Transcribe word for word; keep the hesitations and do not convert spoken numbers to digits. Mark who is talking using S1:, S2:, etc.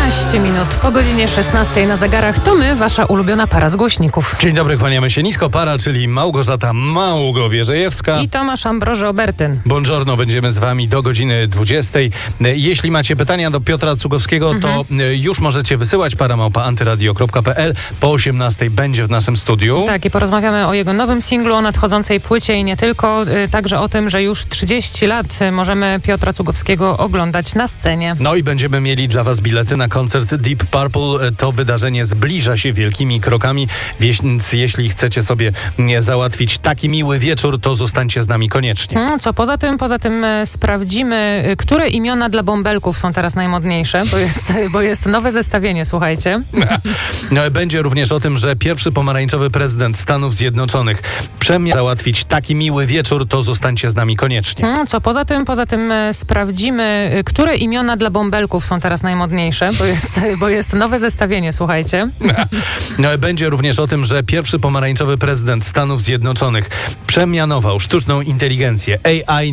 S1: piętnaście minut po godzinie szesnastej na zegarach. To my, wasza ulubiona para z głośników.
S2: Dzień dobry, kłaniamy się nisko. Para, czyli Małgorzata Małgo-Wierzejewska
S1: I Tomasz Ambroży-Obertyn.
S2: Buongiorno, będziemy z wami do godziny dwudziestej. Jeśli macie pytania do Piotra Cugowskiego, mhm. to już możecie wysyłać paramałpa antyradio kropka pe el. Po osiemnastej będzie w naszym studiu.
S1: Tak, i porozmawiamy o jego nowym singlu, o nadchodzącej płycie i nie tylko. Także o tym, że już trzydzieści lat możemy Piotra Cugowskiego oglądać na scenie.
S2: No i będziemy mieli dla was bilety na koncert Deep Purple. To wydarzenie zbliża się wielkimi krokami, więc jeśli chcecie sobie załatwić taki miły wieczór, to zostańcie z nami koniecznie.
S1: Co poza tym? Poza tym sprawdzimy, które imiona dla bąbelków są teraz najmodniejsze, bo jest, bo jest nowe zestawienie, słuchajcie.
S2: No, będzie również o tym, że pierwszy pomarańczowy prezydent Stanów Zjednoczonych przemiał załatwić taki miły wieczór, to zostańcie z nami koniecznie.
S1: Co poza tym? Poza tym sprawdzimy, które imiona dla bąbelków są teraz najmodniejsze, bo jest, bo jest nowe zestawienie, słuchajcie.
S2: No, będzie również o tym, że pierwszy pomarańczowy prezydent Stanów Zjednoczonych przemianował sztuczną inteligencję A I